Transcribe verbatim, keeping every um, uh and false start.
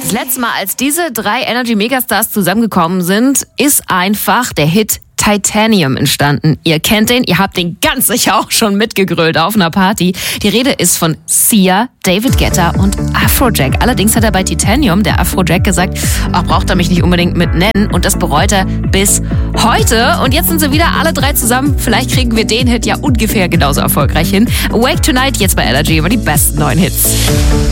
Das letzte Mal, als diese drei Energy Megastars zusammengekommen sind, ist einfach der Hit Titanium entstanden. Ihr kennt den, ihr habt den ganz sicher auch schon mitgegrölt auf einer Party. Die Rede ist von Sia, David Guetta und Afrojack. Allerdings hat er bei Titanium, der Afrojack, gesagt, ach, braucht er mich nicht unbedingt mit nennen. Und das bereut er bis heute. Und jetzt sind sie wieder alle drei zusammen. Vielleicht kriegen wir den Hit ja ungefähr genauso erfolgreich hin. Wake Tonight jetzt bei Energy über die besten neuen Hits.